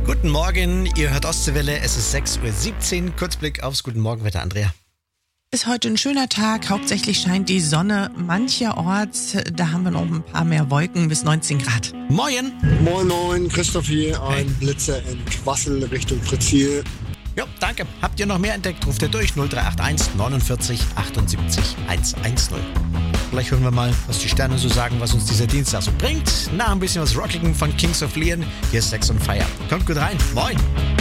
Guten Morgen, ihr hört Ostseewelle, es ist 6.17 Uhr. Kurzblick aufs Guten Morgenwetter, Andrea. Ist heute ein schöner Tag, hauptsächlich scheint die Sonne. Mancherorts, da haben wir noch ein paar mehr Wolken bis 19 Grad. Moin! Moin, Christoph hier, ein Blitzer in Quassel Richtung Pritzil. Jo, danke. Habt ihr noch mehr entdeckt? Ruft ihr durch 0381 49 78 110. Gleich hören wir mal, was die Sterne so sagen, was uns dieser Dienstag so bringt. Na, ein bisschen was Rockigen von Kings of Leon. Hier ist Sex on Fire. Kommt gut rein. Moin!